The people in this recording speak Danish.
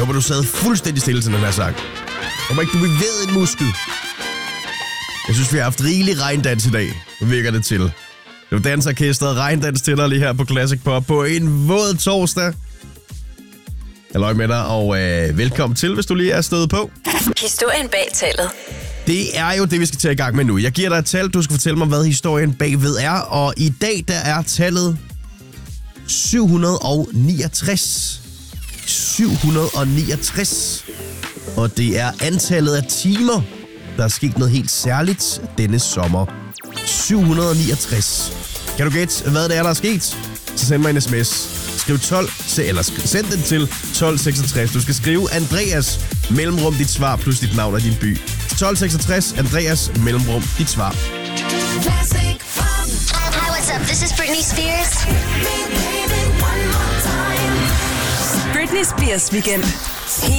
håber, du sad fuldstændig stille til den her sang. Jeg håber ikke, du bevægede en muskel. Jeg synes, vi har haft rigelig regndans i dag, virker det til. Det var dansorkestret regndans til dig lige her på Classic Pop på en våd torsdag. Halløj med dig, og velkommen til, hvis du lige er stået på. Historien bag tallet. Det er jo det, vi skal tage i gang med nu. Jeg giver dig et tal, du skal fortælle mig, hvad historien bagved er. Og i dag, der er tallet 769. 769. Og det er antallet af timer, der er sket noget helt særligt denne sommer. 769. Kan du gætte, hvad det er, der er sket? Så send mig en sms. Skriv 12, eller send den til 1266. Du skal skrive Andreas, mellemrum dit svar, plus dit navn og din by. 1266, Andreas, mellemrum dit svar. Classic Pop. Hi, what's up? This is Britney Spears. Britney Spears weekend.